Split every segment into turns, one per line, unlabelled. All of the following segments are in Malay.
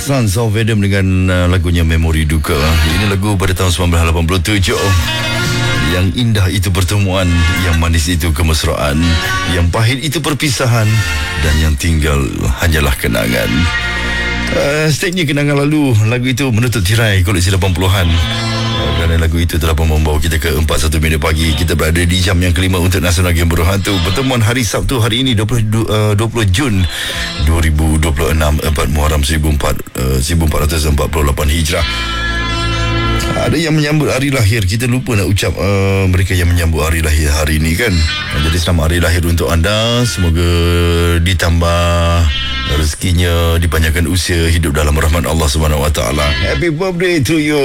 Sons of Adam dengan lagunya Memori Duka. Ini lagu pada tahun 1987. Yang indah itu pertemuan, yang manis itu kemesraan, yang pahit itu perpisahan, dan yang tinggal hanyalah kenangan. Stage-nya kenangan lalu. Lagu itu menutup tirai koleksi 80-an. Kerana lagu itu telah membawa kita ke 41 minit pagi. Kita berada di jam yang kelima untuk Nasional Game Berhantu. Pertemuan hari Sabtu hari ini 20 Jun 2026, 4 Muharram 1448 Hijrah. Ada yang menyambut hari lahir. Kita lupa nak ucap mereka yang menyambut hari lahir hari ini kan. Jadi selamat hari lahir untuk anda. Semoga ditambah rezekinya, dipanjangkan usia, hidup dalam rahmat Allah Subhanahu Wa Taala. Happy birthday to you.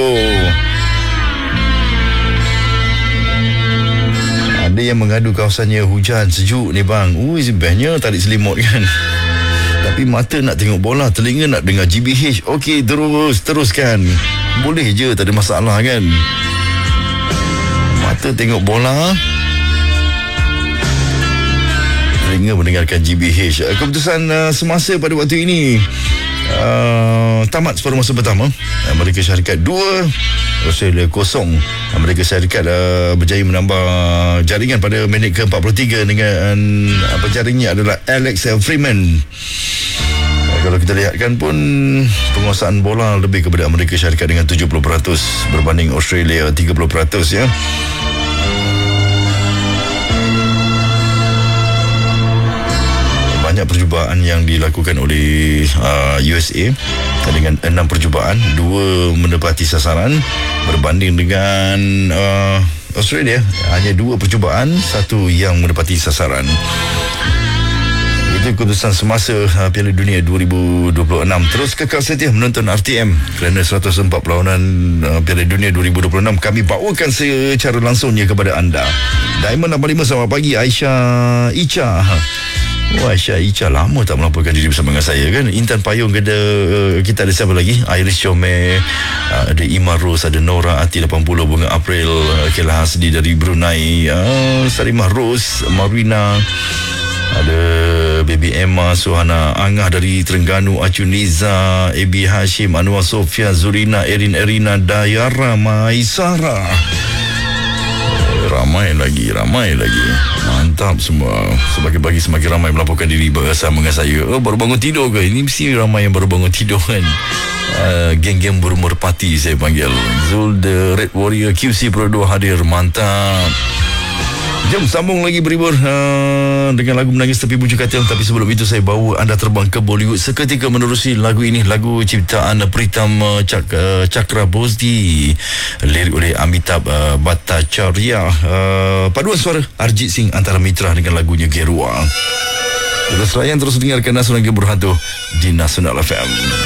Ada yang mengadu kawasannya hujan sejuk ni bang. Bestnya tarik selimut kan. Tapi mata nak tengok bola, telinga nak dengar GBH. Okey, teruskan. Boleh je, tak ada masalah kan. Mata tengok bola, telinga mendengarkan GBH. Keputusan semasa pada waktu ini tamat separuh masa pertama. Amerika Syarikat 2, Australia 0. Amerika Syarikat berjaya menambah jaringan pada minit ke-43 dengan penjaringnya adalah Alex Freeman. Kalau kita lihatkan pun penguasaan bola lebih kepada Amerika Syarikat dengan 70% berbanding Australia 30% ya. Banyak percubaan yang dilakukan oleh USA dengan 6 percubaan, 2 menepati sasaran berbanding dengan Australia hanya 2 percubaan, 1 yang menepati sasaran. Itu keputusan semasa Piala Dunia 2026. Terus kekal setia menonton RTM kerana 104 perlawanan Piala Dunia 2026 kami bawakan secara langsungnya kepada anda. Diamond 85, selamat pagi Aisyah Ica. Aisyah Ica lama tak melaporkan diri bersama dengan saya kan. Intan Payung kita ada siapa lagi? Iris Chome, ada Imar Rose, ada Nora Ati 80, Bunga April, Kela Hasdi dari Brunei, Sarimah Rose, Marina, ada Baby Emma, Suhana Angah dari Terengganu, Acu Niza, Ebi Hashim, Anwar Sofia, Zurina, Erin Erina, Dayara, Maisara. Ramai lagi. Mantap semua. Semakin pagi semakin ramai melaporkan diri bersama dengan saya. Baru bangun tidur ke? Ini mesti ramai yang baru bangun tidur kan. Geng-geng bermerpati saya panggil. Zul the Red Warrior QC Pro 2 hadir. Mantap. Jom sambung lagi berhibur dengan lagu Menangis Tepi Bujuk Katil. Tapi sebelum itu saya bawa anda terbang ke Bollywood seketika menerusi lagu ini. Lagu ciptaan Pritam Chakra Bosdi, lirik oleh Amitabh Bhattacharya, paduan suara Arjit Singh antara mitra dengan lagunya Gerua. Terus layan, terus dengarkan Nasional Game Berhantu di Nasional FM.